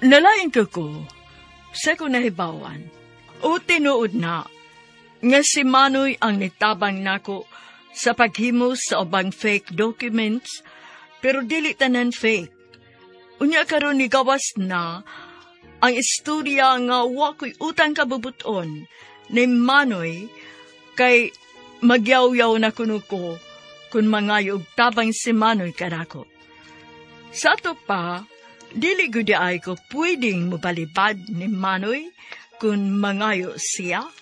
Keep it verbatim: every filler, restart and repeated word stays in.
Nalain ko ko, sa ko nahibawan, o tinuod na, nga si Manoy ang nitabang nako sa paghimo sa ubang fake documents, pero dili tanan fake. Unya karon ni gawas na, ang istorya nga wakoy utang kabubuton ni Manoy, kay magyaw-yaw na kuno ko, kung mangayog tabang si Manoy karako. Sa to pa, dili gudi ay ko pwedeng mabalibad ni Manoy kung mangayo siya.